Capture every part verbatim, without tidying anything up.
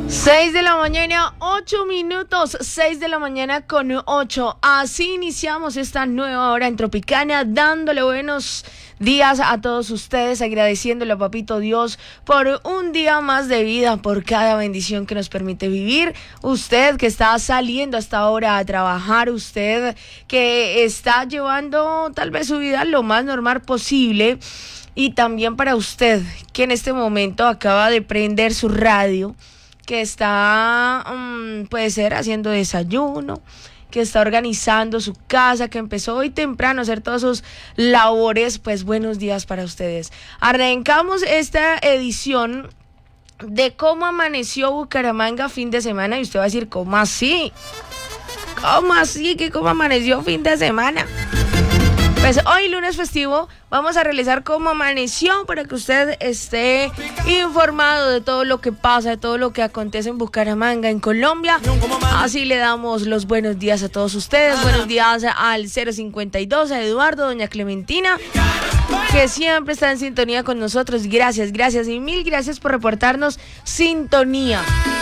seis de la mañana, ocho minutos, seis de la mañana con ocho. Así iniciamos esta nueva hora en Tropicana, dándole buenos días a todos ustedes, agradeciéndole a Papito Dios por un día más de vida, por cada bendición que nos permite vivir. Usted que está saliendo hasta ahora a trabajar, usted que está llevando tal vez su vida lo más normal posible. Y también para usted que en este momento acaba de prender su radio, que está, um, puede ser, haciendo desayuno, que está organizando su casa, que empezó hoy temprano a hacer todas sus labores, pues buenos días para ustedes. Arrancamos esta edición de cómo amaneció Bucaramanga fin de semana y usted va a decir, ¿cómo así? ¿Cómo así que cómo amaneció fin de semana? Pues hoy lunes festivo vamos a realizar cómo amaneció para que usted esté informado de todo lo que pasa, de todo lo que acontece en Bucaramanga, en Colombia. Así le damos los buenos días a todos ustedes. Buenos días al cero cincuenta y dos, a Eduardo, doña Clementina, que siempre está en sintonía con nosotros. Gracias, gracias y mil gracias por reportarnos sintonía.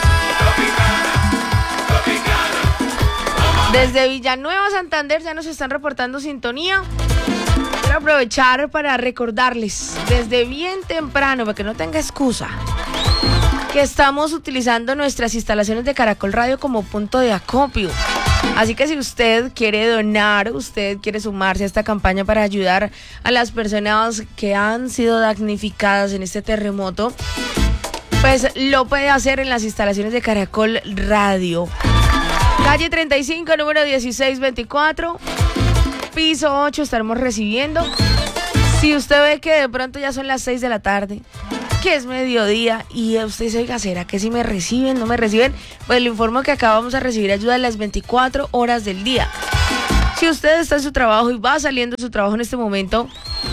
Desde Villanueva, Santander, ya nos están reportando sintonía. Quiero aprovechar para recordarles desde bien temprano, para que no tenga excusa, que estamos utilizando nuestras instalaciones de Caracol Radio como punto de acopio. Así que si usted quiere donar, usted quiere sumarse a esta campaña para ayudar a las personas que han sido damnificadas en este terremoto, pues lo puede hacer en las instalaciones de Caracol Radio. Calle treinta y cinco, número dieciséis veinticuatro, piso ocho, estaremos recibiendo. Si usted ve que de pronto ya son las seis de la tarde, que es mediodía, y usted dice, oiga, ¿será que si me reciben, no me reciben? Pues le informo que acá vamos a recibir ayuda a las veinticuatro horas del día. Si usted está en su trabajo y va saliendo de su trabajo en este momento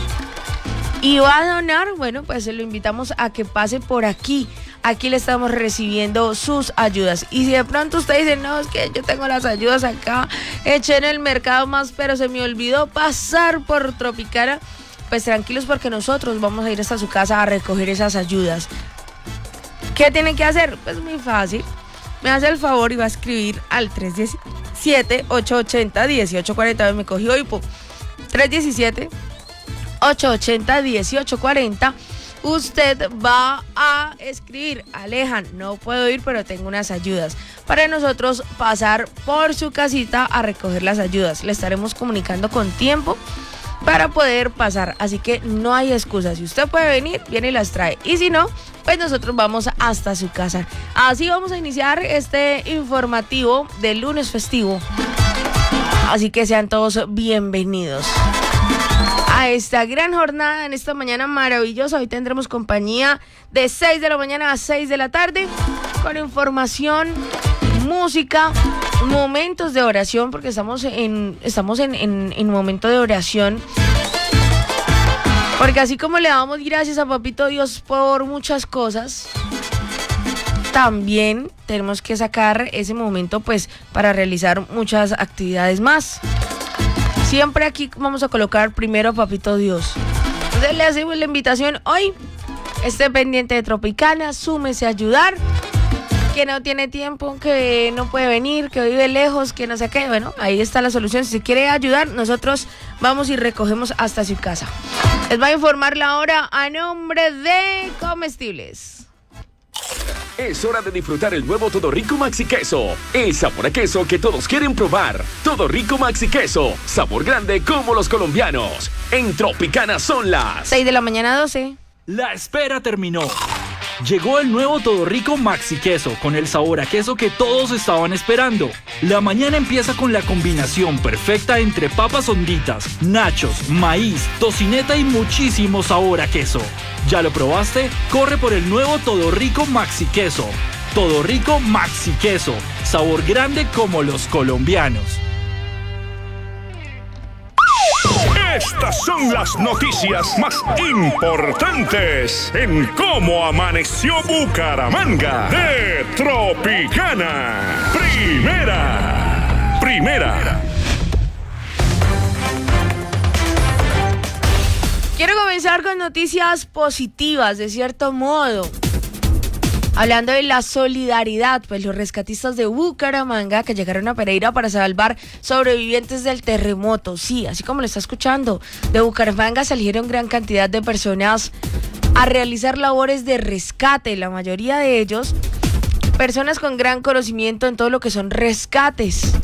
y va a donar, bueno, pues lo invitamos a que pase por aquí. Aquí le estamos recibiendo sus ayudas. Y si de pronto usted dice, no, es que yo tengo las ayudas acá, eché en el mercado más, pero se me olvidó pasar por Tropicana, pues tranquilos porque nosotros vamos a ir hasta su casa a recoger esas ayudas. ¿Qué tienen que hacer? Pues muy fácil. Me hace el favor y va a escribir al tres uno siete, ocho ocho cero, uno ocho cuatro cero. Me cogió hipo. tres uno siete, ocho ocho cero, uno ocho cuatro cero. Usted va a escribir, Alejan, no puedo ir, pero tengo unas ayudas, para nosotros pasar por su casita a recoger las ayudas. Le estaremos comunicando con tiempo para poder pasar, así que no hay excusa. Si usted puede venir, viene y las trae, y si no, pues nosotros vamos hasta su casa. Así vamos a iniciar este informativo del lunes festivo, así que sean todos bienvenidos a esta gran jornada, en esta mañana maravillosa. Hoy tendremos compañía de seis de la mañana a seis de la tarde, con información, música, momentos de oración, porque estamos en estamos en, en, en momento de oración, porque así como le damos gracias a Papito Dios por muchas cosas, también tenemos que sacar ese momento pues para realizar muchas actividades más. Siempre aquí vamos a colocar primero a Papito Dios. Entonces le hacemos la invitación hoy. Esté pendiente de Tropicana, súmese a ayudar. Que no tiene tiempo, que no puede venir, que vive lejos, que no sé qué. Bueno, ahí está la solución. Si se quiere ayudar, nosotros vamos y recogemos hasta su casa. Les va a informar la hora a nombre de Comestibles. Es hora de disfrutar el nuevo Todo Rico Maxi Queso. El sabor a queso que todos quieren probar. Todo Rico Maxi Queso. Sabor grande como los colombianos. En Tropicana son las seis de la mañana, doce. La espera terminó. Llegó el nuevo Todo Rico Maxi Queso, con el sabor a queso que todos estaban esperando. La mañana empieza con la combinación perfecta entre papas honditas, nachos, maíz, tocineta y muchísimo sabor a queso. ¿Ya lo probaste? Corre por el nuevo Todo Rico Maxi Queso. Todo Rico Maxi Queso, sabor grande como los colombianos. Estas son las noticias más importantes en cómo amaneció Bucaramanga de Tropicana. Primera, primera. Quiero comenzar con noticias positivas, de cierto modo. Hablando de la solidaridad, pues los rescatistas de Bucaramanga que llegaron a Pereira para salvar sobrevivientes del terremoto. Sí, así como lo está escuchando, de Bucaramanga salieron gran cantidad de personas a realizar labores de rescate, la mayoría de ellos personas con gran conocimiento en todo lo que son rescates.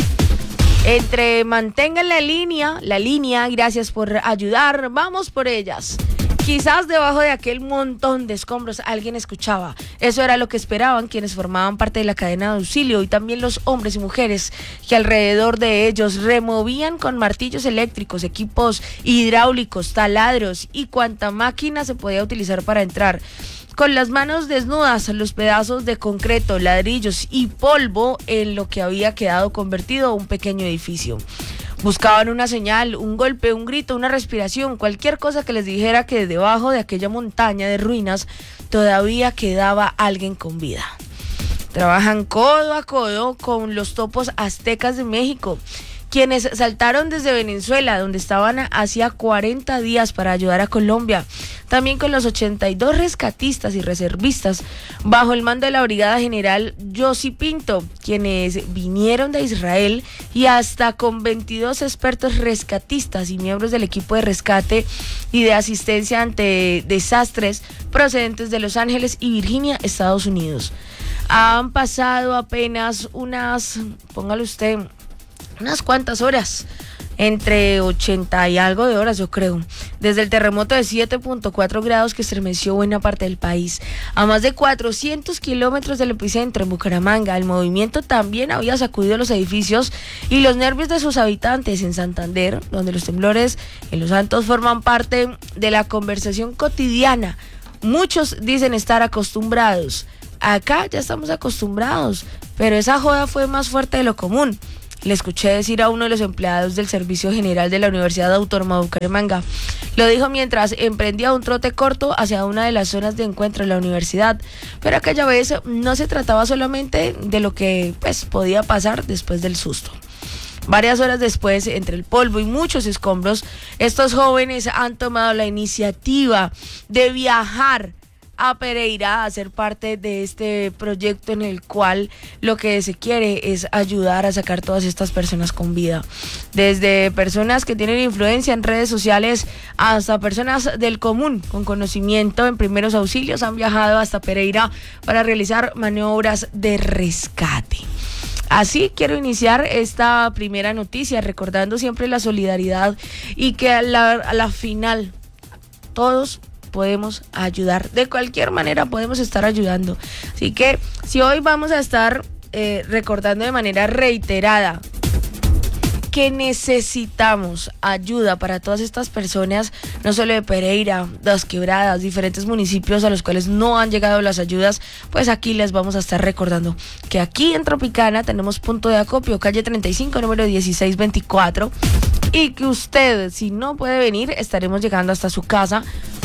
Entre mantengan la línea, la línea, gracias por ayudar, vamos por ellas. Quizás debajo de aquel montón de escombros alguien escuchaba. Eso era lo que esperaban quienes formaban parte de la cadena de auxilio y también los hombres y mujeres que alrededor de ellos removían con martillos eléctricos, equipos hidráulicos, taladros y cuanta máquina se podía utilizar para entrar. Con las manos desnudas, los pedazos de concreto, ladrillos y polvo en lo que había quedado convertido un pequeño edificio. Buscaban una señal, un golpe, un grito, una respiración, cualquier cosa que les dijera que debajo de aquella montaña de ruinas todavía quedaba alguien con vida. Trabajan codo a codo con los topos aztecas de México, quienes saltaron desde Venezuela, donde estaban hacía cuarenta días para ayudar a Colombia. También con los ochenta y dos rescatistas y reservistas bajo el mando de la Brigada General Yossi Pinto, quienes vinieron de Israel, y hasta con veintidós expertos rescatistas y miembros del equipo de rescate y de asistencia ante desastres procedentes de Los Ángeles y Virginia, Estados Unidos. Han pasado apenas unas, póngale usted, unas cuantas horas, entre ochenta y algo de horas, yo creo, desde el terremoto de siete punto cuatro grados que estremeció buena parte del país. A más de cuatrocientos kilómetros del epicentro en Bucaramanga, el movimiento también había sacudido los edificios y los nervios de sus habitantes. En Santander, donde los temblores en Los Santos forman parte de la conversación cotidiana. Muchos dicen estar acostumbrados. Acá ya estamos acostumbrados, pero esa joda fue más fuerte de lo común. Le escuché decir a uno de los empleados del Servicio General de la Universidad Autónoma de Bucaramanga. Lo dijo mientras emprendía un trote corto hacia una de las zonas de encuentro de la universidad. Pero aquella vez no se trataba solamente de lo que pues, podía pasar después del susto. Varias horas después, entre el polvo y muchos escombros, estos jóvenes han tomado la iniciativa de viajar a Pereira a ser parte de este proyecto en el cual lo que se quiere es ayudar a sacar todas estas personas con vida. Desde personas que tienen influencia en redes sociales hasta personas del común con conocimiento en primeros auxilios han viajado hasta Pereira para realizar maniobras de rescate. Así quiero iniciar esta primera noticia recordando siempre la solidaridad y que a la, a la final todos podemos ayudar, de cualquier manera podemos estar ayudando. Así que si hoy vamos a estar eh, recordando de manera reiterada que necesitamos ayuda para todas estas personas, no solo de Pereira, Las Quebradas, diferentes municipios a los cuales no han llegado las ayudas, pues aquí les vamos a estar recordando que aquí en Tropicana tenemos punto de acopio, calle treinta y cinco, número dieciséis veinticuatro, y que usted, si no puede venir, estaremos llegando hasta su casa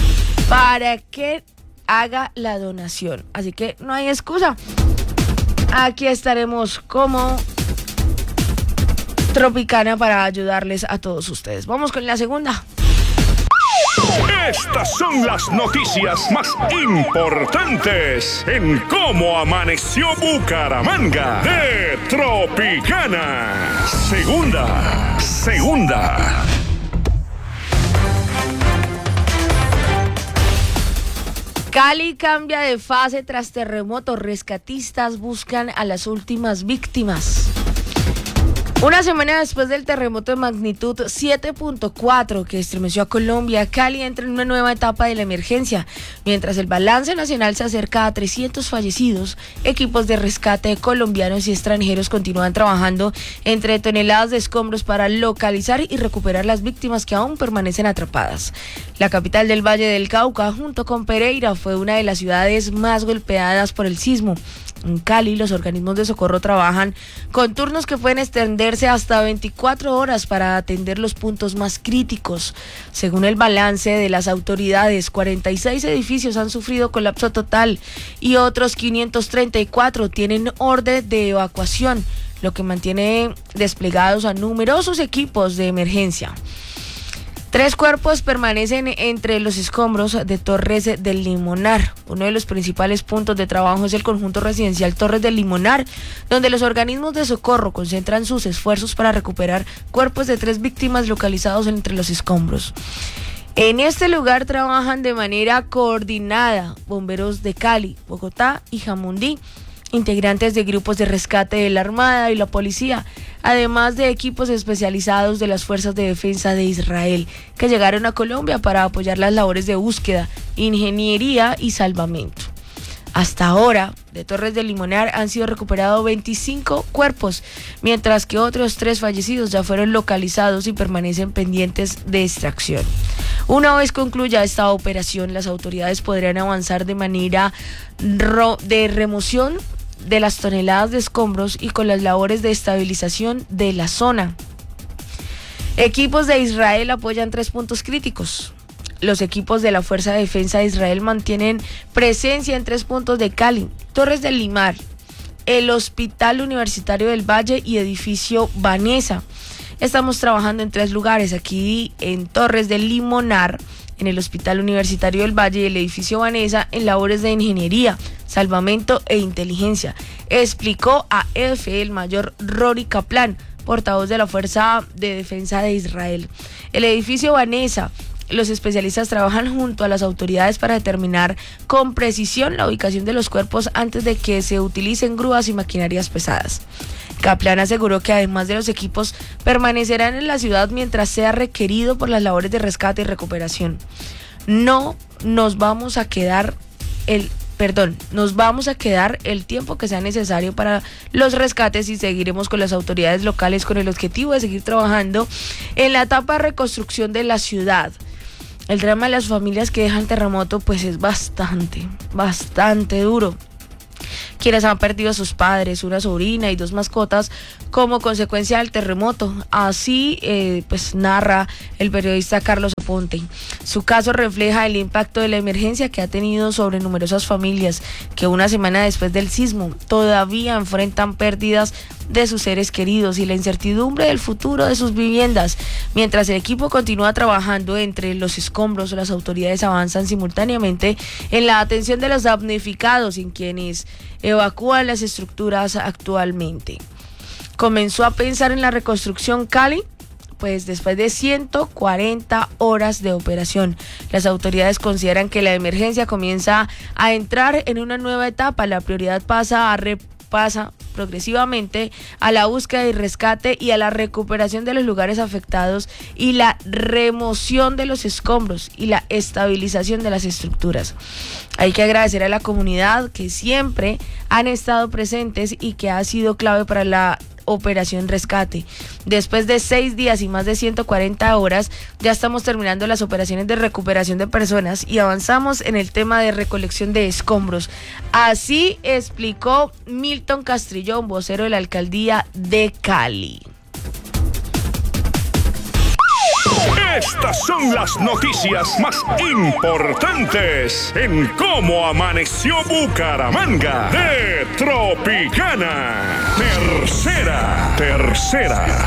para que haga la donación. Así que no hay excusa. Aquí estaremos como Tropicana para ayudarles a todos ustedes. Vamos con la segunda. Estas son las noticias más importantes en Cómo Amaneció Bucaramanga de Tropicana. Segunda, segunda. Cali cambia de fase tras terremoto. Rescatistas buscan a las últimas víctimas. Una semana después del terremoto de magnitud siete punto cuatro que estremeció a Colombia, Cali entra en una nueva etapa de la emergencia. Mientras el balance nacional se acerca a trescientos fallecidos, equipos de rescate colombianos y extranjeros continúan trabajando entre toneladas de escombros para localizar y recuperar las víctimas que aún permanecen atrapadas. La capital del Valle del Cauca, junto con Pereira, fue una de las ciudades más golpeadas por el sismo. En Cali, los organismos de socorro trabajan con turnos que pueden extenderse hasta veinticuatro horas para atender los puntos más críticos. Según el balance de las autoridades, cuarenta y seis edificios han sufrido colapso total y otros quinientos treinta y cuatro tienen orden de evacuación, lo que mantiene desplegados a numerosos equipos de emergencia. Tres cuerpos permanecen entre los escombros de Torres del Limonar. Uno de los principales puntos de trabajo es el conjunto residencial Torres del Limonar, donde los organismos de socorro concentran sus esfuerzos para recuperar cuerpos de tres víctimas localizados entre los escombros. En este lugar trabajan de manera coordinada bomberos de Cali, Bogotá y Jamundí, integrantes de grupos de rescate de la Armada y la Policía, además de equipos especializados de las Fuerzas de Defensa de Israel, que llegaron a Colombia para apoyar las labores de búsqueda, ingeniería y salvamento. Hasta ahora, de Torres del Limonar han sido recuperados veinticinco cuerpos, mientras que otros tres fallecidos ya fueron localizados y permanecen pendientes de extracción. Una vez concluya esta operación, las autoridades podrán avanzar de manera ro- de remoción de las toneladas de escombros y con las labores de estabilización de la zona. Equipos de Israel apoyan tres puntos críticos. Los equipos de la Fuerza de Defensa de Israel mantienen presencia en tres puntos de Cali: Torres del Limar, el Hospital Universitario del Valle y Edificio Vanessa. Estamos trabajando en tres lugares, aquí en Torres del Limonar, en el Hospital Universitario del Valle y el Edificio Vanessa, en labores de ingeniería, salvamento e inteligencia, explicó a E F el mayor Rory Kaplan, portavoz de la Fuerza de Defensa de Israel. El Edificio Vanessa, los especialistas trabajan junto a las autoridades para determinar con precisión la ubicación de los cuerpos antes de que se utilicen grúas y maquinarias pesadas. Kaplan aseguró que además de los equipos permanecerán en la ciudad mientras sea requerido por las labores de rescate y recuperación. No nos vamos a quedar el Perdón, nos vamos a quedar el tiempo que sea necesario para los rescates y seguiremos con las autoridades locales con el objetivo de seguir trabajando en la etapa de reconstrucción de la ciudad. El drama de las familias que dejan terremoto pues es bastante, bastante duro. Quienes han perdido a sus padres, una sobrina y dos mascotas como consecuencia del terremoto. Así eh, pues narra el periodista Carlos Aponte. Su caso refleja el impacto de la emergencia que ha tenido sobre numerosas familias que una semana después del sismo todavía enfrentan pérdidas de sus seres queridos y la incertidumbre del futuro de sus viviendas. Mientras el equipo continúa trabajando entre los escombros, las autoridades avanzan simultáneamente en la atención de los damnificados y en quienes evacúan las estructuras actualmente. Comenzó a pensar en la reconstrucción Cali, pues después de ciento cuarenta horas de operación. Las autoridades consideran que la emergencia comienza a entrar en una nueva etapa. La prioridad pasa a re pasa progresivamente a la búsqueda y rescate y a la recuperación de los lugares afectados y la remoción de los escombros y la estabilización de las estructuras. Hay que agradecer a la comunidad que siempre han estado presentes y que ha sido clave para la operación rescate. Después de seis días y más de ciento cuarenta horas, ya estamos terminando las operaciones de recuperación de personas y avanzamos en el tema de recolección de escombros. Así explicó Milton Castrillón, vocero de la alcaldía de Cali. Estas son las noticias más importantes en Cómo Amaneció Bucaramanga de Tropicana. Tercera, tercera.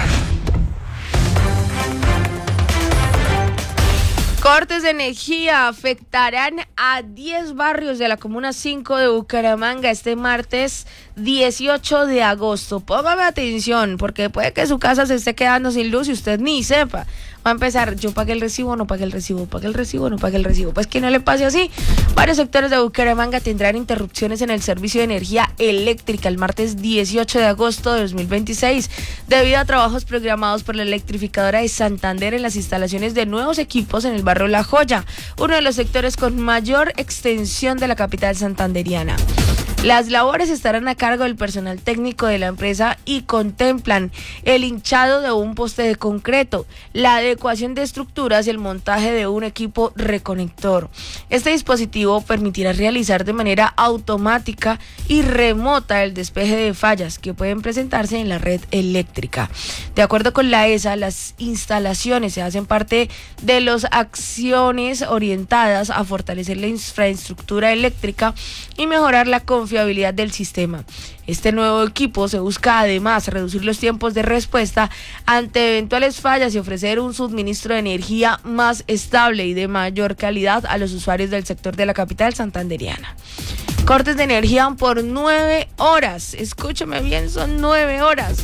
Cortes de energía afectarán a diez barrios de la Comuna cinco de Bucaramanga este martes dieciocho de agosto. Póngame atención, porque puede que su casa se esté quedando sin luz y usted ni sepa. Va a empezar, yo pagué el recibo, no pagué el recibo, pagué el recibo, no pagué el recibo. Pues que no le pase así. Varios sectores de Bucaramanga tendrán interrupciones en el servicio de energía eléctrica el martes dieciocho de agosto de dos mil veintiséis, debido a trabajos programados por la electrificadora de Santander en las instalaciones de nuevos equipos en el barrio La Joya, uno de los sectores con mayor extensión de la capital santanderiana. Las labores estarán a cargo del personal técnico de la empresa y contemplan el hinchado de un poste de concreto, la adecuación de estructuras y el montaje de un equipo reconector. Este dispositivo permitirá realizar de manera automática y remota el despeje de fallas que pueden presentarse en la red eléctrica. De acuerdo con la E S A, las instalaciones se hacen parte de las acciones orientadas a fortalecer la infraestructura eléctrica y mejorar la confianza fiabilidad del sistema. Este nuevo equipo se busca además reducir los tiempos de respuesta ante eventuales fallas y ofrecer un suministro de energía más estable y de mayor calidad a los usuarios del sector de la capital santandereana. Cortes de energía por nueve horas. Escúcheme bien, son nueve horas.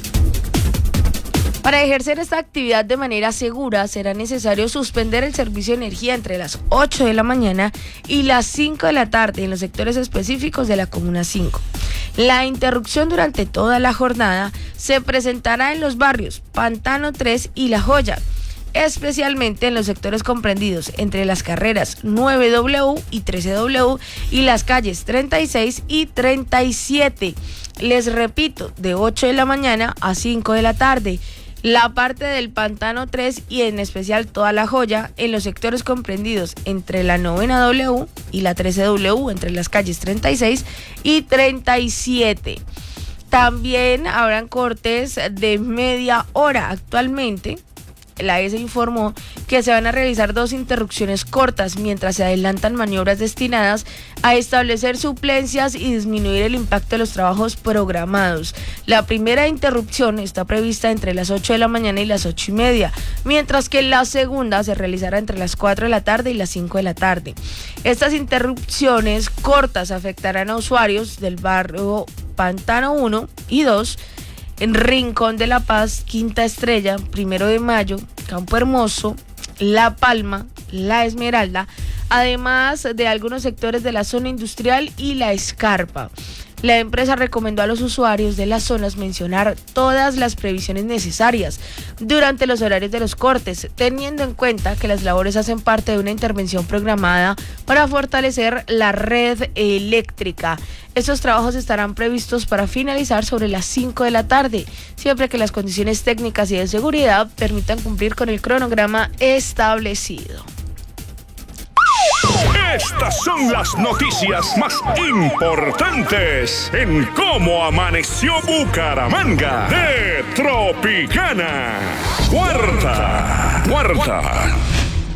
Para ejercer esta actividad de manera segura, será necesario suspender el servicio de energía entre las ocho de la mañana y las cinco de la tarde en los sectores específicos de la Comuna cinco. La interrupción durante toda la jornada se presentará en los barrios Pantano tres y La Joya, especialmente en los sectores comprendidos entre las carreras nueve W y trece W y las calles treinta y seis y treinta y siete. Les repito, de ocho de la mañana a cinco de la tarde. La parte del Pantano tres y en especial toda La Joya en los sectores comprendidos entre la novena W y la trece W entre las calles treinta y seis y treinta y siete. También habrán cortes de media hora. Actualmente la E S E informó que se van a realizar dos interrupciones cortas mientras se adelantan maniobras destinadas a establecer suplencias y disminuir el impacto de los trabajos programados. La primera interrupción está prevista entre las ocho de la mañana y las ocho y media, mientras que la segunda se realizará entre las cuatro de la tarde y las cinco de la tarde. Estas interrupciones cortas afectarán a usuarios del barrio Pantano uno y dos, en Rincón de la Paz, Quinta Estrella, Primero de Mayo, Campo Hermoso, La Palma, La Esmeralda, además de algunos sectores de la zona industrial y La Escarpa. La empresa recomendó a los usuarios de las zonas mencionar todas las previsiones necesarias durante los horarios de los cortes, teniendo en cuenta que las labores hacen parte de una intervención programada para fortalecer la red eléctrica. Estos trabajos estarán previstos para finalizar sobre las cinco de la tarde, siempre que las condiciones técnicas y de seguridad permitan cumplir con el cronograma establecido. Estas son las noticias más importantes en Cómo Amaneció Bucaramanga de Tropicana. Cuarta, cuarta.